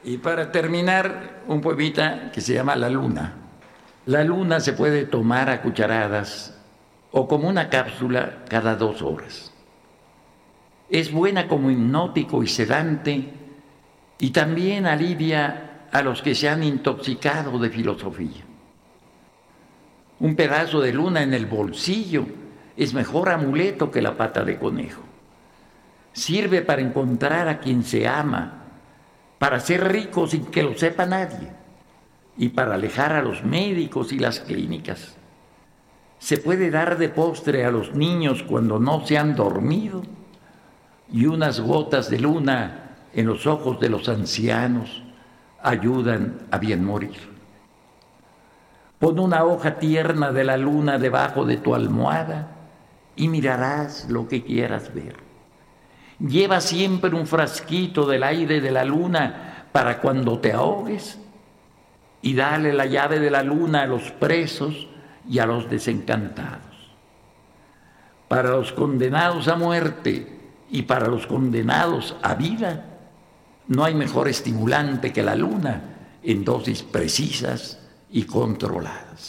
Y para terminar, un poemita que se llama La Luna. La luna se puede tomar a cucharadas o como una cápsula cada 2 horas. Es buena como hipnótico y sedante y también alivia a los que se han intoxicado de filosofía. Un pedazo de luna en el bolsillo es mejor amuleto que la pata de conejo. Sirve para encontrar a quien se ama, para ser rico sin que lo sepa nadie y para alejar a los médicos y las clínicas. Se puede dar de postre a los niños cuando no se han dormido y unas gotas de luna en los ojos de los ancianos ayudan a bien morir. Pon una hoja tierna de la luna debajo de tu almohada y mirarás lo que quieras ver. Lleva siempre un frasquito del aire de la luna para cuando te ahogues y dale la llave de la luna a los presos y a los desencantados. Para los condenados a muerte y para los condenados a vida, no hay mejor estimulante que la luna en dosis precisas y controladas.